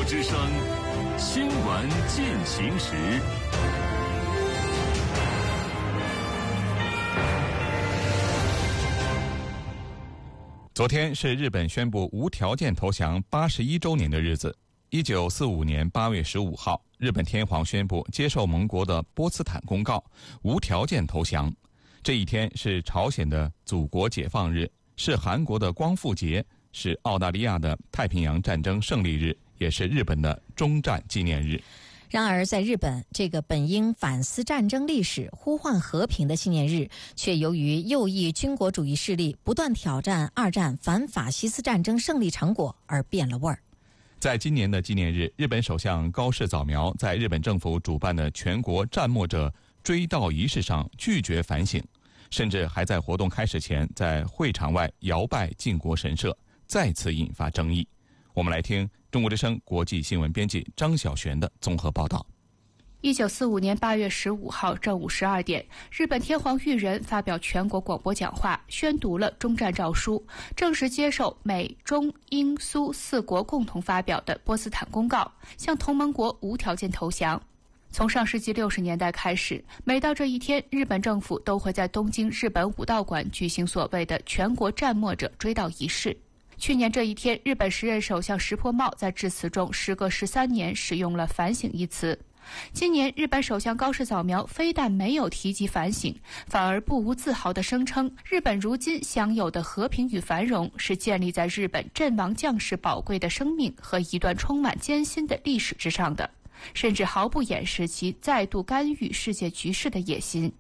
国之声新闻进行时。昨天是日本宣布无条件投降81周年的日子。1945年8月15号，日本天皇宣布接受盟国的波茨坦公告，无条件投降。这一天是朝鲜的祖国解放日，是韩国的光复节，是澳大利亚的太平洋战争胜利日，也是日本的终战纪念日。 然而，在日本，这个本应反思战争历史、呼唤和平的纪念日，却由于右翼军国主义势力不断挑战二战反法西斯战争胜利成果而变了味儿。 在今年的纪念日，日本首相高市早苗在日本政府主办的全国战没者追悼仪式上拒绝反省，甚至还在活动开始前在会场外摇拜靖国神社，再次引发争议。我们来听中国之声国际新闻编辑张晓璇的综合报道。 1945年8月15号正午12点，日本天皇裕仁发表全国广播讲话，宣读了终战诏书，正式接受美、中、英、苏4国共同发表的波茨坦公告，向同盟国无条件投降。从上世纪60年代开始，每到这一天，日本政府都会在东京日本武道馆举行所谓的全国战没者追悼仪式。去年这一天，日本时任首相石破茂在致辞中时隔13年使用了反省一词。今年日本首相高市早苗非但没有提及反省，反而不无自豪地声称，日本如今享有的和平与繁荣是建立在日本阵亡将士宝贵的生命和一段充满艰辛的历史之上的，甚至毫不掩饰其再度干预世界局势的野心。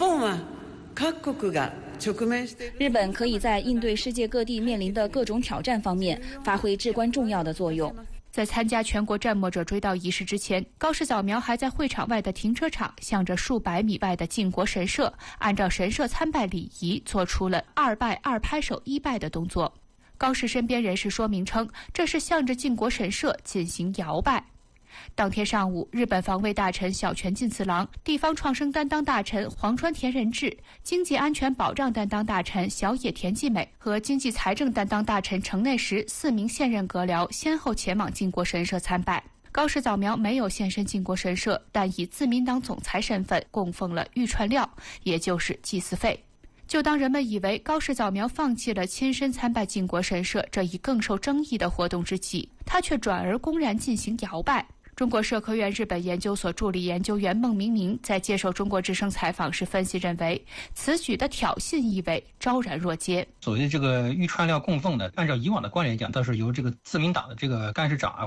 日本可以在应对世界各地面临的各种挑战方面发挥至关重要的作用。 在参加全国战没者追悼仪式之前，高市早苗还在会场外的停车场向着数百米外的靖国神社，按照神社参拜礼仪做出了2拜2拍手1拜的动作。高市身边人士说明称，这是向着靖国神社进行摇拜。当天上午，日本防卫大臣小泉进次郎、地方创生担当大臣黄川田仁志、经济安全保障担当大臣小野田纪美和经济财政担当大臣城内实4名现任阁僚先后前往靖国神社参拜。高市早苗没有现身靖国神社，但以自民党总裁身份供奉了预串料，也就是祭祀费。就当人们以为高市早苗放弃了亲身参拜靖国神社这一更受争议的活动之际，他却转而公然进行摇拜。中国社科院日本研究所助理研究员孟明明在接受中国之声采访时分析认为，此举的挑衅意味昭然若揭。 所谓这个预串料供奉的，按照以往的惯例讲，都是由这个自民党的这个干事长